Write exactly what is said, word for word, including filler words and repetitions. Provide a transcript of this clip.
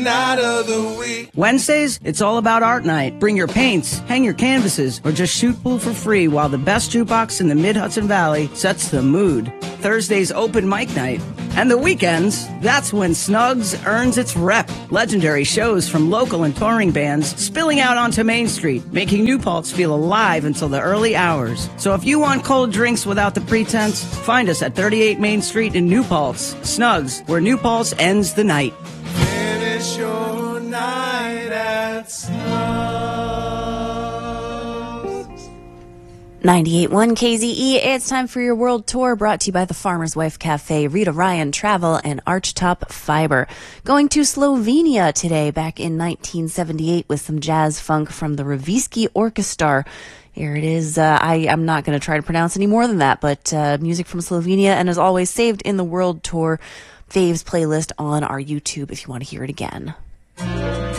Night of the week. Wednesdays, it's all about art night. Bring your paints, hang your canvases, or just shoot pool for free while the best jukebox in the Mid-Hudson Valley sets the mood. Thursday's open mic night. And the weekends, that's when Snugs earns its rep. Legendary shows from local and touring bands spilling out onto Main Street, making New Paltz feel alive until the early hours. So if you want cold drinks without the pretense, find us at thirty-eight Main Street in New Paltz. Snugs, where New Paltz ends the night. Finish your night at Snugs. ninety-eight point one K Z E, it's time for your world tour, brought to you by the Farmer's Wife Cafe, Rita Ryan Travel, and Archtop Fiber. Going to Slovenia today, back in nineteen seventy-eight, with some jazz funk from the Ravisky Orchestra. Here it is. Uh, I, I'm not going to try to pronounce any more than that, but uh, music from Slovenia, and as always, saved in the world tour Faves playlist on our YouTube if you want to hear it again.